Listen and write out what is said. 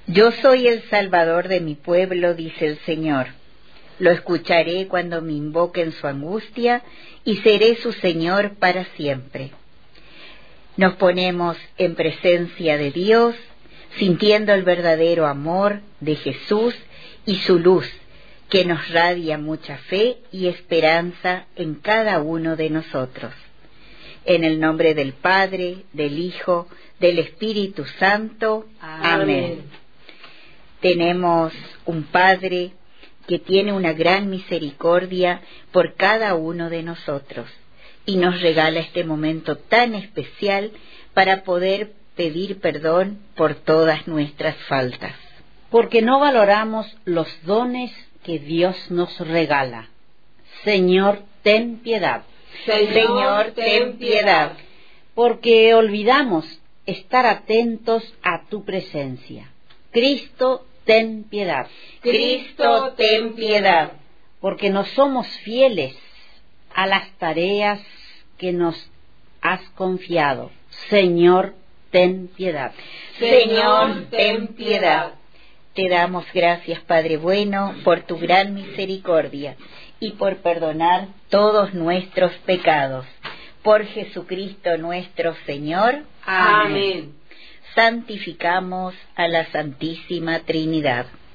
Yo soy el Salvador de mi pueblo, dice el Señor. Lo escucharé cuando me invoquen su angustia y seré su Señor para siempre. Nos ponemos en presencia de Dios, sintiendo el verdadero amor de Jesús y su luz, que nos radia mucha fe y esperanza en cada uno de nosotros. En el nombre del Padre, del Hijo, del Espíritu Santo. Amén. Tenemos un Padre que tiene una gran misericordia por cada uno de nosotros y nos regala este momento tan especial para poder pedir perdón por todas nuestras faltas. Porque no valoramos los dones que Dios nos regala. Señor, ten piedad. Señor, ten piedad. Porque olvidamos estar atentos a tu presencia. Cristo, ten piedad. Cristo, ten piedad. Porque no somos fieles a las tareas que nos has confiado. Señor, ten piedad. Señor, ten piedad. Te damos gracias, Padre bueno, por tu gran misericordia y por perdonar todos nuestros pecados. Por Jesucristo nuestro Señor. Amén. Santificamos a la Santísima Trinidad.